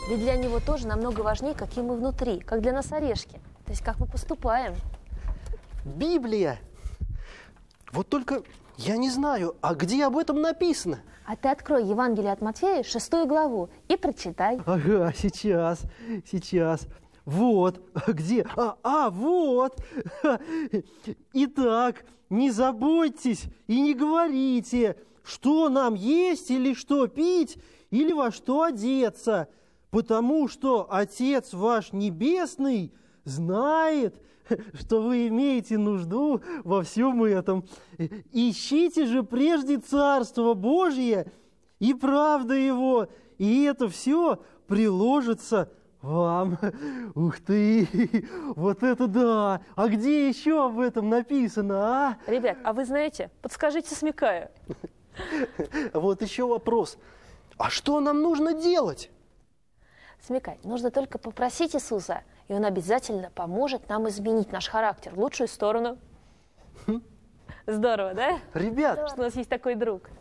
Ведь для него тоже намного важнее, какие мы внутри, как для нас орешки. То есть, как мы поступаем. Библия! Вот только я не знаю, а где об этом написано? А ты открой Евангелие от Матфея, 6 главу, и прочитай. Ага, сейчас. Вот, где? Вот. Итак, не заботьтесь и не говорите, что нам есть или что пить, или во что одеться, потому что Отец ваш Небесный знает, что вы имеете нужду во всем этом. Ищите же прежде Царство Божье и правда Его, и это все приложится вам. Ух ты! Вот это да! А где еще об этом написано, а? Ребят, а вы знаете, подскажите, смекая. Вот еще вопрос. А что нам нужно делать? Смекай, нужно только попросить Иисуса, и Он обязательно поможет нам изменить наш характер в лучшую сторону. Здорово, да? Ребят, Что у нас есть такой друг.